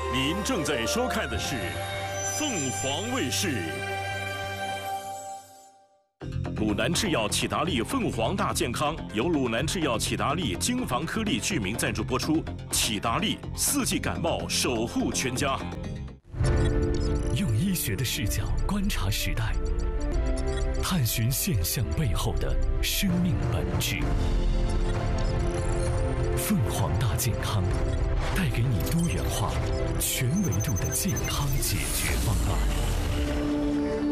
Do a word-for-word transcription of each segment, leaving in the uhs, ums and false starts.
您正在收看的是凤凰卫视。鲁南制药启达利凤凰大健康由鲁南制药启达利精防颗粒聚明赞助播出。启达利四季感冒守护全家。 用医学的视角观察时代，探寻现象背后的生命本质。凤凰大健康带给你多元化、全维度的健康解决方案。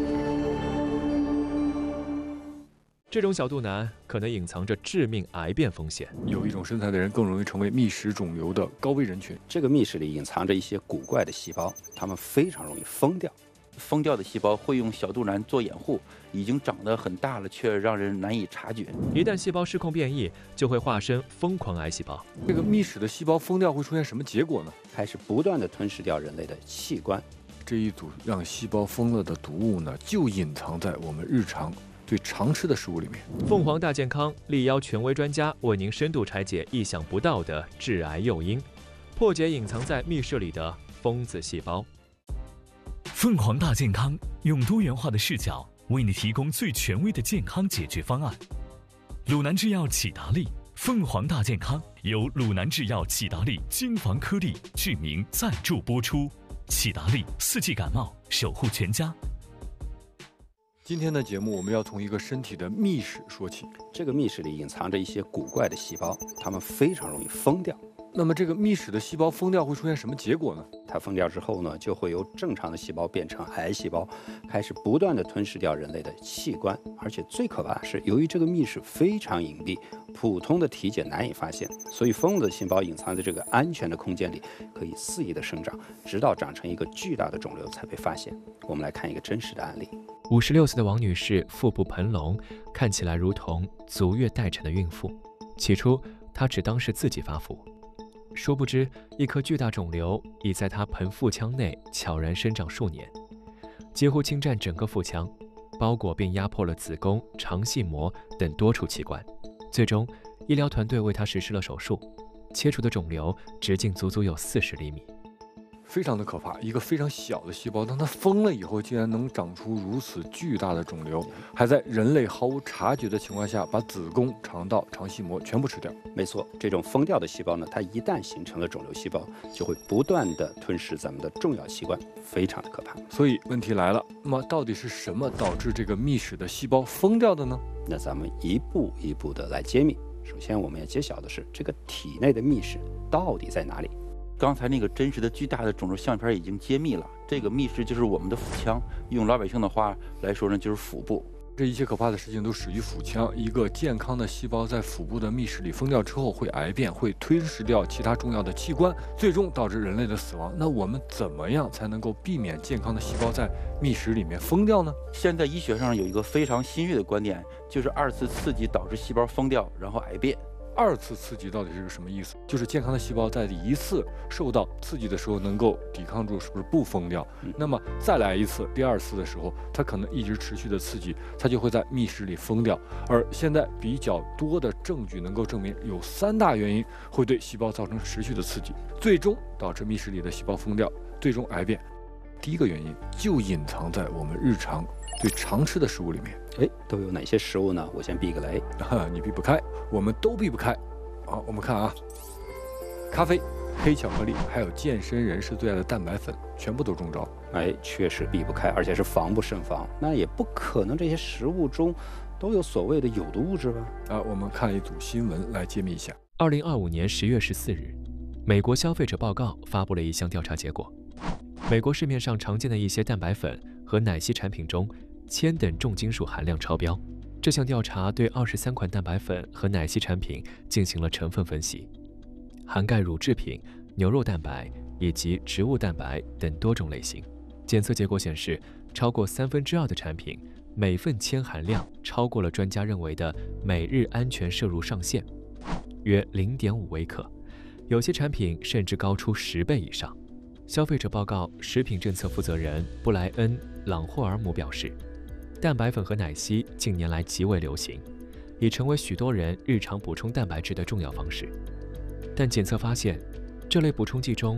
这种小肚腩可能隐藏着致命癌变风险。 有一种身材的人更容易成为密室肿瘤的高危人群。 这个密室里隐藏着一些古怪的细胞，它们非常容易疯掉。 疯掉的细胞会用小肚腩做掩护，已经长得很大了，却让人难以察觉。 一旦细胞失控变异，就会化身疯狂癌细胞。 这个密室的细胞疯掉会出现什么结果呢？ 开始不断地吞噬掉人类的器官。 这一组让细胞疯了的毒物呢，就隐藏在我们日常最常吃的食物里面。 凤凰大健康力邀权威专家为您深度拆解意想不到的致癌诱因，破解隐藏在密室里的疯子细胞。 凤凰大健康用多元化的视角为你提供最权威的健康解决方案。鲁南制药启达利凤凰大健康由鲁南制药启达利精防颗粒聚明赞助播出。启达利四季感冒守护全家。 今天的节目我们要从一个身体的密室说起。 这个密室里隐藏着一些古怪的细胞，它们非常容易疯掉。 那么这个密室的细胞疯掉会出现什么结果呢？ 它疯掉之后呢，就会由正常的细胞变成癌细胞，开始不断地吞噬掉人类的器官。而且最可怕的是，由于这个密室非常隐蔽，普通的体检难以发现，所以疯子的细胞隐藏在这个安全的空间里，可以肆意的生长，直到长成一个巨大的肿瘤才被发现。我们来看一个真实的案例。 五十六岁的王女士腹部膨隆，看起来如同足月待产的孕妇。起初，她只当是自己发福。殊不知，一颗巨大肿瘤已在她盆腹腔内悄然生长数年，几乎侵占整个腹腔，包裹并压迫了子宫、肠系膜等多处器官。最终，医疗团队为她实施了手术，切除的肿瘤直径足足有四十厘米。 非常的可怕，一个非常小的细胞，当它疯了以后，竟然能长出如此巨大的肿瘤，还在人类毫无察觉的情况下，把子宫、肠道、肠系膜全部吃掉。 没错，这种疯掉的细胞呢，它一旦形成了肿瘤细胞，就会不断的吞噬咱们的重要器官，非常的可怕。 所以问题来了，那么到底是什么导致这个密室的细胞疯掉的呢？ 那咱们一步一步的来揭秘。首先，我们要揭晓的是这个体内的密室到底在哪里。 刚才那个真实的巨大的肿瘤相片已经揭秘了，这个密室就是我们的腹腔，用老百姓的话来说呢，就是腹部。 这一切可怕的事情都始于腹腔。一个健康的细胞在腹部的密室里疯掉之后，会癌变，会吞噬掉其他重要的器官，最终导致人类的死亡。那我们怎么样才能够避免健康的细胞在密室里面疯掉呢？ 现在医学上有一个非常新锐的观点，就是二次刺激导致细胞疯掉，然后癌变。 二次刺激到底是个什么意思？就是健康的细胞在第一次受到刺激的时候能够抵抗住，是不是不疯掉？嗯、那么再来一次，第二次的时候，它可能一直持续的刺激，它就会在密室里疯掉。而现在比较多的证据能够证明，有三大原因会对细胞造成持续的刺激，最终导致密室里的细胞疯掉，最终癌变。第一个原因就隐藏在我们日常最常吃的食物里面。 哎，都有哪些食物呢？我先避个雷。 你避不开，我们都避不开。好，我们看啊，咖啡、黑巧克力，还有健身人士最爱的蛋白粉，全部都中招。 哎，确实避不开，而且是防不胜防。那也不可能这些食物中都有所谓的有毒物质吧？ 啊，我们看一组新闻来揭秘一下。 二零二五年十月十四日，美国消费者报告发布了一项调查结果。美国市面上常见的一些蛋白粉和奶昔产品中，铅等重金属含量超标。这项调查对二十三款蛋白粉和奶昔产品进行了成分分析，涵盖乳制品、牛肉蛋白以及植物蛋白等多种类型。检测结果显示，超过三分之二的产品每份铅含量超过了专家认为的每日安全摄入上限，约 零点五微克，有些产品甚至高出十倍以上。消费者报告食品政策负责人布莱恩·朗霍尔姆表示，蛋白粉和奶昔近年来极为流行，已成为许多人日常补充蛋白质的重要方式。但检测发现，这类补充剂中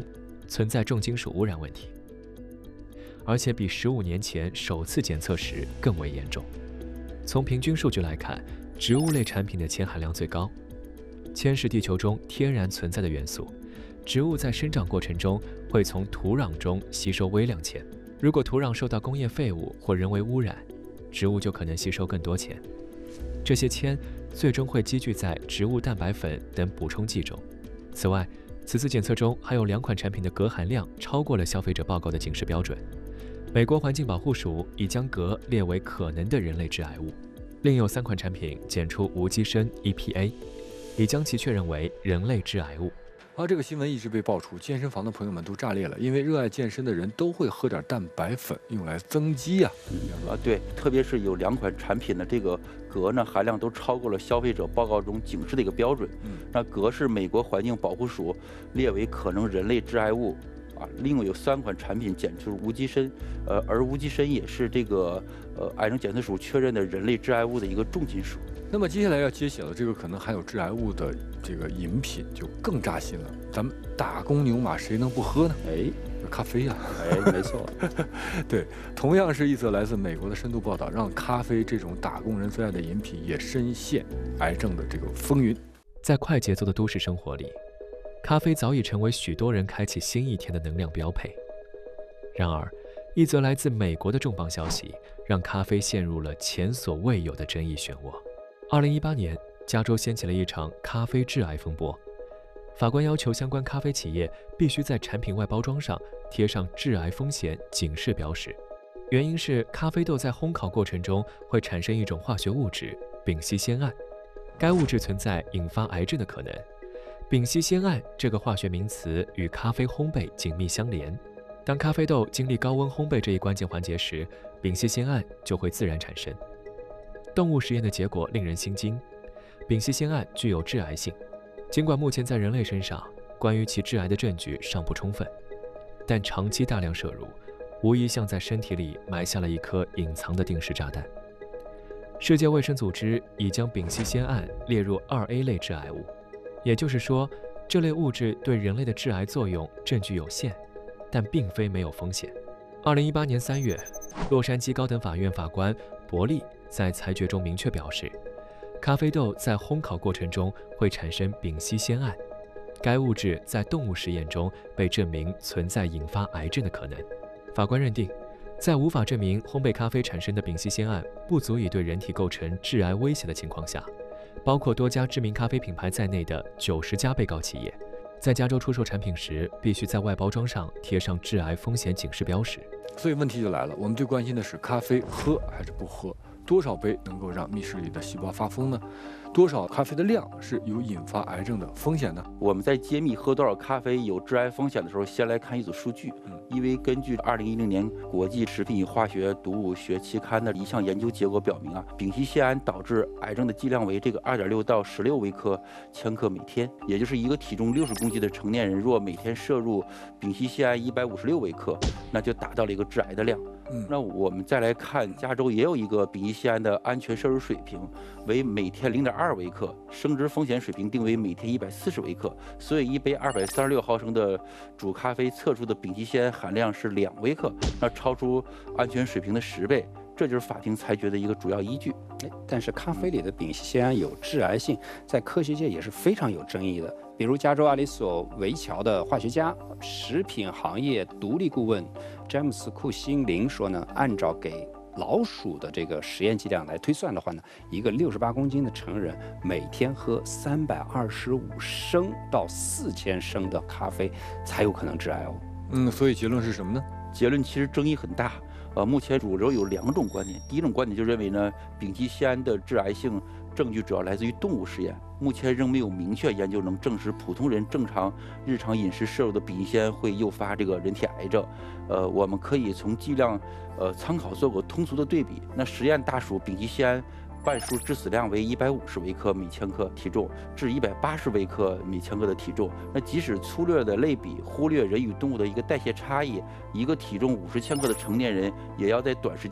存在重金属污染问题，而且比十五年前首次检测时更为严重。从平均数据来看，植物类产品的铅含量最高。铅是地球中天然存在的元素，植物在生长过程中会从土壤中吸收微量铅。如果土壤受到工业废物或人为污染，植物就可能吸收更多铅。这些铅最终会积聚在植物蛋白粉等补充剂中。此外，此次检测中还有两款产品的镉含量超过了消费者报告的警示标准。美国环境保护署已将镉列为可能的人类致癌物，另有三款产品检出无机砷 E P A， 已将其确认为人类致癌物。 而这个新闻一直被爆出，健身房的朋友们都炸裂了，因为热爱健身的人都会喝点蛋白粉用来增肌啊。 啊，对，特别是有两款产品的这个镉呢含量都超过了消费者报告中警示的一个标准。嗯，那镉是美国环境保护署列为可能人类致癌物。啊，另外有三款产品检出无机砷，呃，而无机砷也是这个呃癌症检测署确认的人类致癌物的一个重金属。 那么接下来要揭晓的这个可能含有致癌物的这个饮品就更扎心了，咱们打工牛马谁能不喝呢？ 哎， 咖啡啊， 哎，没错。 对，同样是一则来自美国的深度报道，让咖啡这种打工人最爱的饮品也深陷癌症的这个风云。 在快节奏的都市生活里，咖啡早已成为许多人开启新一天的能量标配。然而，一则来自美国的重磅消息，让咖啡陷入了前所未有的争议漩涡。二零一八年，加州掀起了一场咖啡致癌风波。法官要求相关咖啡企业必须在产品外包装上贴上致癌风险警示标识，原因是咖啡豆在烘烤过程中会产生一种化学物质丙烯酰胺，该物质存在引发癌症的可能。丙烯酰胺这个化学名词与咖啡烘焙紧密相连，当咖啡豆经历高温烘焙这一关键环节时，丙烯酰胺就会自然产生。动物实验的结果令人心惊，丙烯酰胺具有致癌性，尽管目前在人类身上关于其致癌的证据尚不充分，但长期大量摄入无疑像在身体里埋下了一颗隐藏的定时炸弹。世界卫生组织已将丙烯酰胺列入二 A 类致癌物，也就是说，这类物质对人类的致癌作用证据有限，但并非没有风险。二零一八年三月，洛杉矶高等法院法官伯利在裁决中明确表示，咖啡豆在烘烤过程中会产生丙烯酰胺，该物质在动物实验中被证明存在引发癌症的可能。法官认定，在无法证明烘焙咖啡产生的丙烯酰胺不足以对人体构成致癌威胁的情况下，包括多家知名咖啡品牌在内的九十家被告企业，在加州出售产品时必须在外包装上贴上致癌风险警示标识。 所以问题就来了，我们最关心的是咖啡喝还是不喝？多少杯能够让密室里的细胞发疯呢？多少咖啡的量是有引发癌症的风险呢？ 我们在揭秘喝多少咖啡有致癌风险的时候，先来看一组数据。嗯，因为根据二零一零年国际食品与化学毒物学期刊的一项研究结果表明啊，丙烯酰胺导致癌症的剂量为这个二点六到十六微克千克每天，也就是一个体重六十公斤的成年人，若每天摄入丙烯酰胺一百五十六微克，那就达到了一个致癌的量。嗯，那我们再来看，加州也有一个丙烯酰胺的安全摄入水平为每天零点二微克，生殖风险水平定为每天一百四十微克，所以一杯二百三十六毫升的煮咖啡测出的丙烯酰胺含量是两微克，那超出安全水平的十倍，这就是法庭裁决的一个主要依据。 但是咖啡里的丙烯酰胺有致癌性，在科学界也是非常有争议的。比如加州阿里索维乔的化学家、食品行业独立顾问詹姆斯·库辛林说呢，按照给老鼠的这个实验剂量来推算的话呢，一个六十八公斤的成人每天喝三百二十五升到四千升的咖啡才有可能致癌哦。 嗯，所以结论是什么呢？ 结论其实争议很大。呃，目前主流有两种观点。第一种观点就认为呢，丙烯酰胺的致癌性证据主要来自于动物实验，目前仍没有明确研究能证实普通人正常日常饮食摄入的丙烯酰胺会诱发这个人体癌症。呃，我们可以从剂量呃参考做个通俗的对比。那实验大鼠丙烯酰胺半数致死量为一百五十微克每千克体重至一百八十微克每千克的体重。那即使粗略的类比，忽略人与动物的一个代谢差异，一个体重五十千克的成年人也要在短时间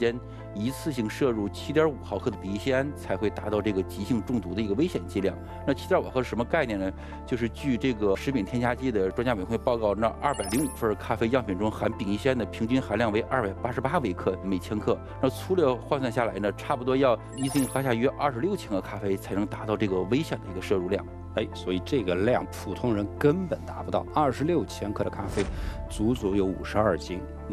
一次性摄入七点五毫克的丙烯酰胺才会达到这个急性中毒的一个危险剂量。那七点五毫克是什么概念呢？就是据这个食品添加剂的专家委员会报告，那二百零五份咖啡样品中含丙烯酰胺的平均含量为二百八十八微克每千克。那粗略换算下来呢，差不多要一次性喝下约二十六千克咖啡才能达到这个危险的一个摄入量。 哎，所以这个量普通人根本达不到，二十六千克的咖啡，足足有五十二斤。